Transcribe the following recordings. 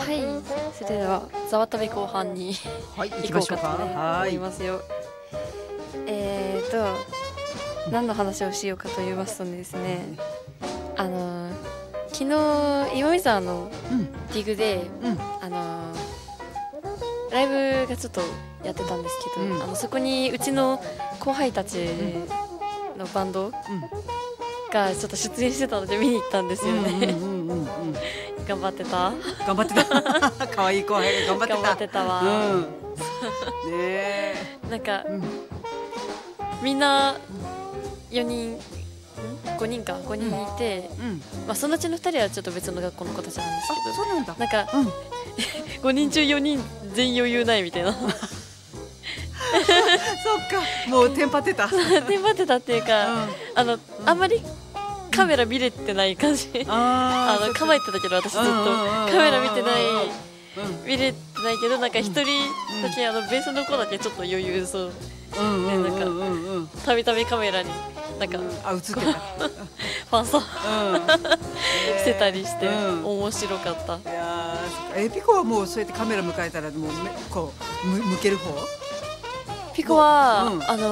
はい、それではざわたべ後半にはい、行き行こましょうか。 うかとね思いますよ。何の話をしようかと言いますとですね、昨日岩見沢のディグで、ライブがちょっとやってたんですけど、そこにうちの後輩たちのバンドがちょっと出演してたので見に行ったんですよね。頑張ってた。 頑張ってた。可愛い後輩が頑張ってた。 頑張ってたわ。 ねえ。 なんか、みんな4人5人か5人いて、まあそのうちの2人はちょっと別の学校の子たちなんですけど、 そうなんだ。 なんか、5人中4人全員余裕ないみたいな。 そっか、もうテンパってた。 テンパってたっていうか、あんまりカメラ見れてない感じ。構えてたけど私ずっとカメラ見てない、見れてないけど、なんか一人だけベースの子だけちょっと余裕そう。なんかたびたびカメラになんか映ってた。 ファンサしてたりして面白かった。 いやピコはもうそうやってカメラ迎えたらもうこう向ける方？ ピコは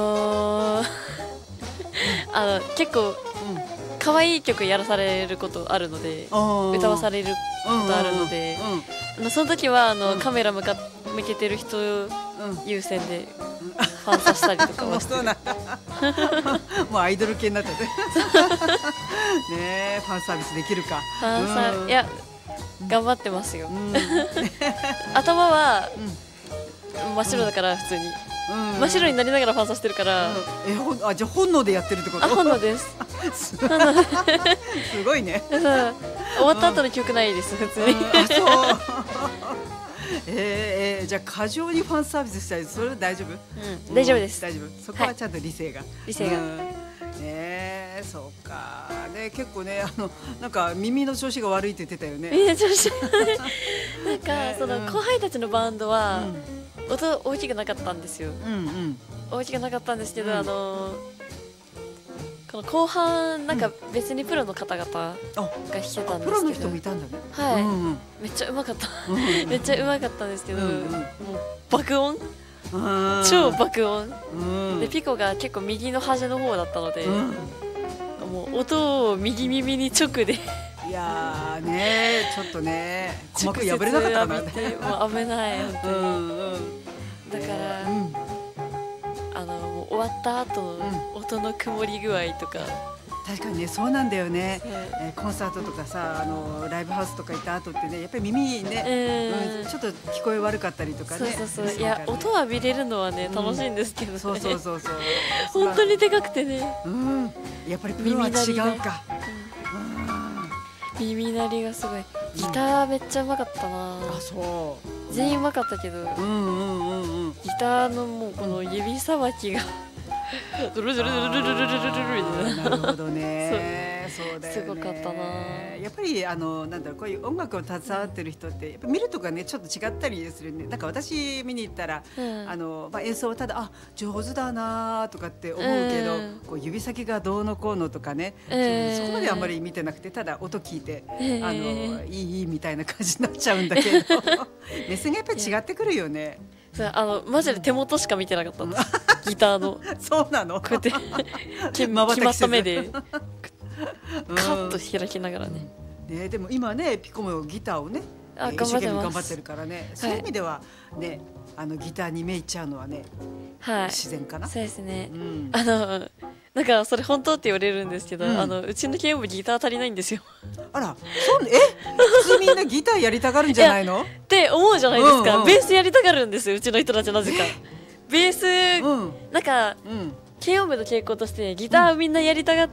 結構可愛い曲やらされることあるので、歌わされることあるので、その時はカメラ向けてる人優先でファンサしたりとかはしてる。 もうアイドル系になっててねえ、ファンサービスできるか。 ファンサいや頑張ってますよ。頭は真っ白だから普通に真っ白になりながらファンサしてるから。 じゃあ本能でやってるってこと？ 本能です。 すごいね。 終わった後の記憶ないです普通に。 じゃあ過剰にファンサービスしたり、それは大丈夫？ 大丈夫です。 大丈夫。そこはちゃんと理性が。 理性が。 ね、そうか。で結構ね、なんか耳の調子が悪いって言ってたよね。 耳の調子なんかその後輩たちのバンドは音大きくなかったんですよ。大きくなかったんですけど、この後半なんか別にプロの方々が弾けたんですけど、 プロの人もいたんだね。 はい、めっちゃうまかった。めっちゃうまかったんですけど、もう爆音、超爆音で、ピコが結構右の端の方だったので、もう音を右耳に直でいやーね、ちょっとね、鼓膜破れなかったかな。 もう危ない本当に。だからもう終わった後の音の曇り具合とか。 確かにね、そうなんだよね。コンサートとかさ、ライブハウスとか行った後ってね、やっぱり耳ね、ちょっと聞こえ悪かったりとかね。 いや、音は見れるのはね楽しいんですけどね。 そう本当にでかくてね。 やっぱりプロは違うか。 耳鳴りがすごい。ギターめっちゃうまかったな。 あ、そう。 全員うまかったけど、ギターのもうこの指さばきがドルドルドルドルドルドルドルみたいな。 なるほどね。そうだよね。 すごかったな。 やっぱりなんだろう、こういう音楽を携わってる人ってやっぱ見るとかね、ちょっと違ったりするね。なんか私見に行ったら演奏はただ上手だなとかって思うけど、こう指先がどうのこうのとかね、そこまであんまり見てなくて、ただ音聞いていいみたいな感じになっちゃうんだけど、目線がやっぱり違ってくるよね。 マジで手元しか見てなかったんです。ギターの。 そうなの。 こうやって決まった目でカッと開きながらね。 でも今ね、ピコもギターをね一生懸命頑張ってるからね、そういう意味ではね、ギターに目いっちゃうのはね、自然かな。 そうですね。なんかそれ本当って言われるんですけど、うちの軽音部ギター足りないんですよ。 あら、普通みんなギターやりたがるんじゃないの？ って思うじゃないですか。ベースやりたがるんですよ、うちの人たちなぜか。ベースなんか軽音部の傾向としてギターみんなやりたがっ